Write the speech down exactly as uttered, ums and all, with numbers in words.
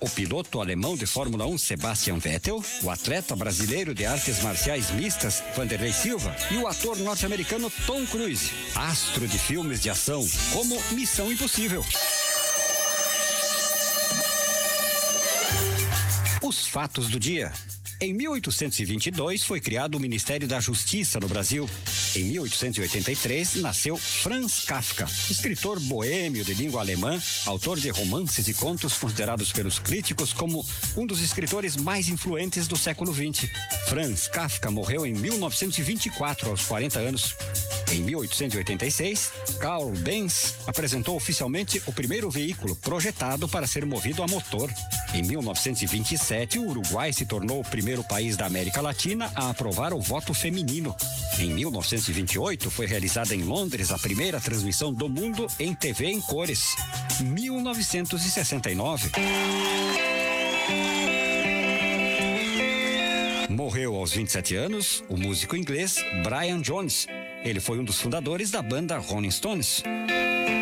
o piloto alemão de Fórmula um Sebastian Vettel, o atleta brasileiro de artes marciais mistas Vanderlei Silva e o ator norte-americano Tom Cruise, astro de filmes de ação como Missão Impossível. Os fatos do dia. Em mil oitocentos e vinte e dois foi criado o Ministério da Justiça no Brasil. Em mil oitocentos e oitenta e três nasceu Franz Kafka, escritor boêmio de língua alemã, autor de romances e contos considerados pelos críticos como um dos escritores mais influentes do século vinte. Franz Kafka morreu em mil novecentos e vinte e quatro, aos quarenta anos. Em mil oitocentos e oitenta e seis, Carl Benz apresentou oficialmente o primeiro veículo projetado para ser movido a motor. Em mil novecentos e vinte e sete, o Uruguai se tornou o primeiro país da América Latina a aprovar o voto feminino. Em mil novecentos e vinte e oito, foi realizada em Londres a primeira transmissão do mundo em T V em cores. mil novecentos e sessenta e nove. Morreu aos vinte e sete anos o músico inglês Brian Jones. Ele foi um dos fundadores da banda Rolling Stones.